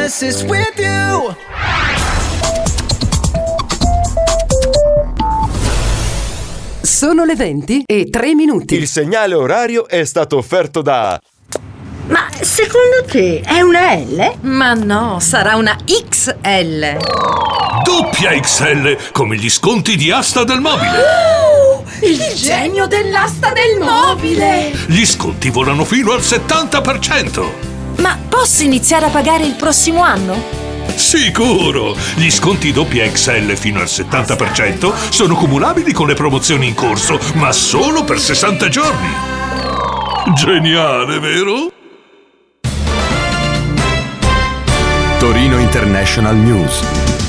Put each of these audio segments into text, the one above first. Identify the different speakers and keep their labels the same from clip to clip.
Speaker 1: promises with you.
Speaker 2: Sono le 20:03.
Speaker 3: Il segnale orario è stato offerto da...
Speaker 4: Ma secondo te è una L?
Speaker 5: Ma no, sarà una XL.
Speaker 6: Doppia XL, come gli sconti di Asta del Mobile.
Speaker 5: Il genio dell'asta del mobile!
Speaker 6: Gli sconti volano fino al 70%.
Speaker 5: Ma posso iniziare a pagare il prossimo anno?
Speaker 6: Sicuro! Gli sconti doppia XL fino al 70% sono cumulabili con le promozioni in corso, ma solo per 60 giorni. Geniale, vero?
Speaker 7: Torino International News.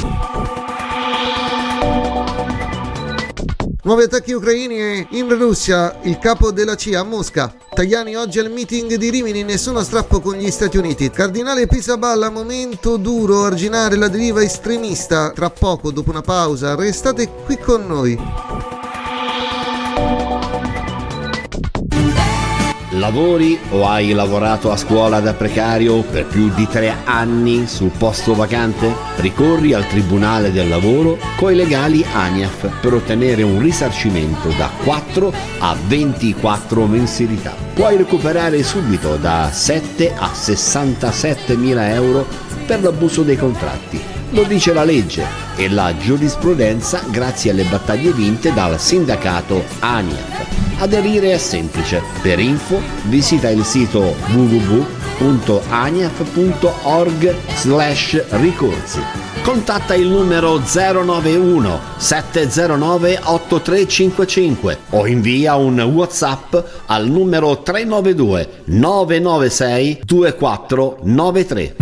Speaker 8: Nuovi attacchi ucraini in Russia, il capo della CIA a Mosca. Tajani oggi al meeting di Rimini, nessuno strappo con gli Stati Uniti. Cardinale Pizzaballa, momento duro, arginare la deriva estremista. Tra poco, dopo una pausa, restate qui con noi.
Speaker 9: Lavori o hai lavorato a scuola da precario per più di 3 anni sul posto vacante? Ricorri al Tribunale del Lavoro coi legali ANIAF per ottenere un risarcimento da 4 a 24 mensilità. Puoi recuperare subito da 7 a 67 mila euro per l'abuso dei contratti. Lo dice la legge e la giurisprudenza grazie alle battaglie vinte dal sindacato ANIAF. Aderire è semplice. Per info visita il sito www.aniaf.org/ricorsi. Contatta il numero 091 709 8355 o invia un WhatsApp al numero 392 996 2493.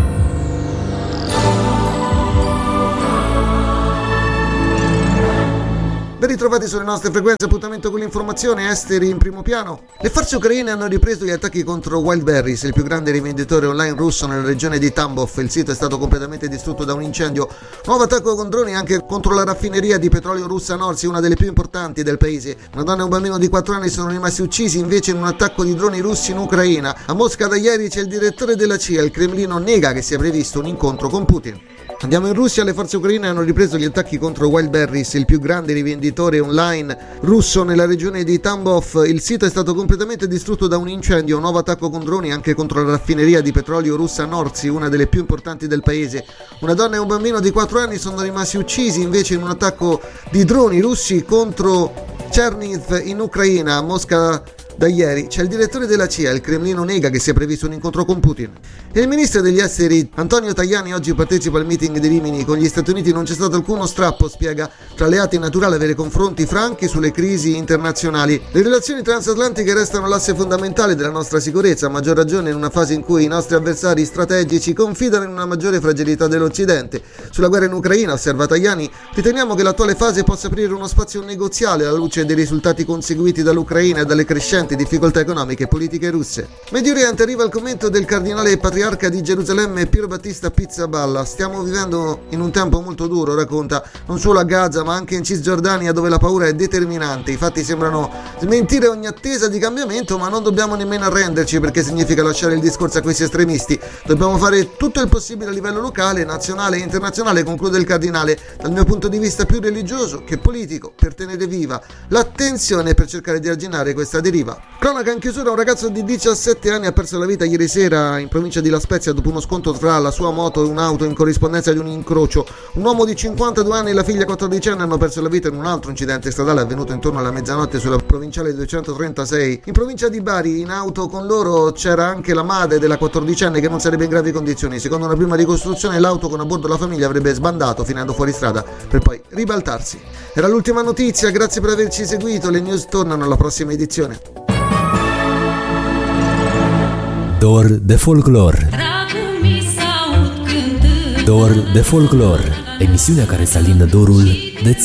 Speaker 8: Ben ritrovati sulle nostre frequenze, appuntamento con l'informazione, esteri in primo piano. Le forze ucraine hanno ripreso gli attacchi contro Wildberries, il più grande rivenditore online russo nella regione di Tambov. Il sito è stato completamente distrutto da un incendio. Nuovo attacco con droni anche contro la raffineria di petrolio russa Norsi, una delle più importanti del paese. Una donna e un bambino di 4 anni sono rimasti uccisi invece in un attacco di droni russi in Ucraina. A Mosca da ieri c'è il direttore della CIA, il Cremlino nega che sia previsto un incontro con Putin. Andiamo in Russia, le forze ucraine hanno ripreso gli attacchi contro Wildberries, il più grande rivenditore online russo nella regione di Tambov. Il sito è stato completamente distrutto da un incendio, un nuovo attacco con droni anche contro la raffineria di petrolio russa Norsi, una delle più importanti del paese. Una donna e un bambino di 4 anni sono rimasti uccisi invece in un attacco di droni russi contro Cherniv in Ucraina. A Mosca da ieri c'è il direttore della CIA, il Cremlino nega che sia previsto un incontro con Putin. E il ministro degli esteri Antonio Tajani oggi partecipa al meeting di Rimini. Con gli Stati Uniti non c'è stato alcuno strappo, spiega, tra alleati è naturale avere confronti franchi sulle crisi internazionali. Le relazioni transatlantiche restano l'asse fondamentale della nostra sicurezza, a maggior ragione in una fase in cui i nostri avversari strategici confidano in una maggiore fragilità dell'Occidente. Sulla guerra in Ucraina, osserva Tajani, riteniamo che l'attuale fase possa aprire uno spazio negoziale alla luce dei risultati conseguiti dall'Ucraina e dalle crescenti difficoltà economiche e politiche russe. Medio Oriente, arriva il commento del cardinale patriarca di Gerusalemme Piero Battista Pizzaballa. Stiamo vivendo in un tempo molto duro, racconta, non solo a Gaza ma anche in Cisgiordania, dove la paura è determinante. I fatti sembrano smentire ogni attesa di cambiamento, ma non dobbiamo nemmeno arrenderci, perché significa lasciare il discorso a questi estremisti. Dobbiamo fare tutto il possibile a livello locale, nazionale e internazionale, conclude il cardinale, dal mio punto di vista più religioso che politico, per tenere viva l'attenzione per cercare di arginare questa deriva. Cronaca in chiusura, un ragazzo di 17 anni ha perso la vita ieri sera in provincia di La Spezia dopo uno scontro tra la sua moto e un'auto in corrispondenza di un incrocio. Un uomo di 52 anni e la figlia 14enne hanno perso la vita in un altro incidente stradale avvenuto intorno alla mezzanotte sulla provinciale 236. In provincia di Bari, in auto con loro c'era anche la madre della 14enne che non sarebbe in gravi condizioni. Secondo una prima ricostruzione, l'auto con a bordo la famiglia avrebbe sbandato finendo fuori strada per poi ribaltarsi. Era l'ultima notizia, grazie per averci seguito, le news tornano alla prossima edizione.
Speaker 10: Dor de folclor. Dor de folclor, emisiunea care să alindă dorul de țară.